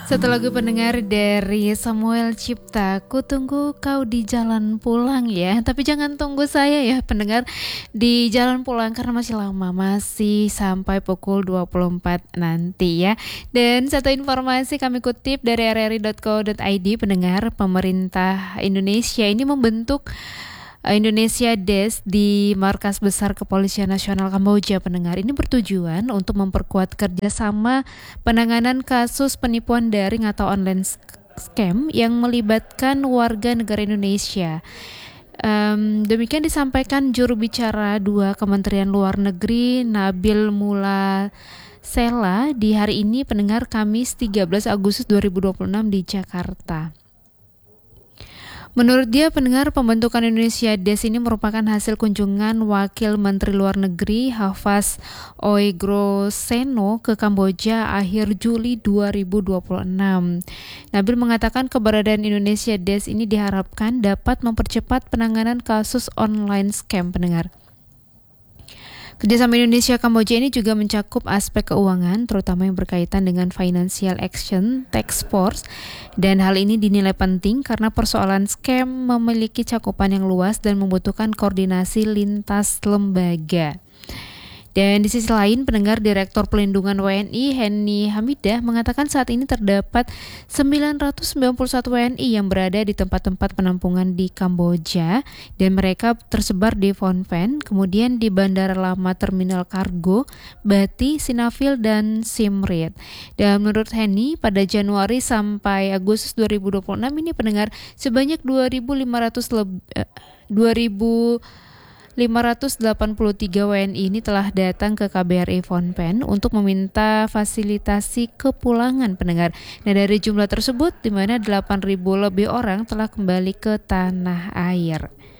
Satu lagu pendengar dari Samuel Cipta, Ku tunggu kau di jalan pulang ya. Tapi jangan tunggu saya ya pendengar di jalan pulang karena masih lama, masih sampai pukul 24 nanti ya. Dan satu informasi kami kutip dari rri.co.id, pendengar, pemerintah Indonesia ini membentuk Indonesia Desk di Markas Besar Kepolisian Nasional Kamboja, pendengar. Ini bertujuan untuk memperkuat kerjasama penanganan kasus penipuan daring atau online scam yang melibatkan warga negara Indonesia. Demikian disampaikan juru bicara 2 Kementerian Luar Negeri Nabil Mula Sela di hari ini, pendengar, Kamis 13 Agustus 2026 di Jakarta. Menurut dia, pendengar, pembentukan Indonesia Desk ini merupakan hasil kunjungan Wakil Menteri Luar Negeri Hafaz Oegroseno ke Kamboja akhir Juli 2026. Nabil mengatakan keberadaan Indonesia Desk ini diharapkan dapat mempercepat penanganan kasus online scam, pendengar. Kerjasama Indonesia-Kamboja ini juga mencakup aspek keuangan, terutama yang berkaitan dengan Financial Action Task Force, dan hal ini dinilai penting karena persoalan scam memiliki cakupan yang luas dan membutuhkan koordinasi lintas lembaga. Dan di sisi lain, pendengar, Direktur Pelindungan WNI Henny Hamidah mengatakan saat ini terdapat 991 WNI yang berada di tempat-tempat penampungan di Kamboja, dan mereka tersebar di Phnom Penh, kemudian di Bandara Lama Terminal Kargo, Bati, Sinaville, dan Siem Reap. Dan menurut Henny, pada Januari sampai Agustus 2026 ini, pendengar, sebanyak 2.583 WNI ini telah datang ke KBRI Phnom Penh untuk meminta fasilitasi kepulangan, pendengar. Nah, dari jumlah tersebut, di mana 8.000 lebih orang telah kembali ke tanah air.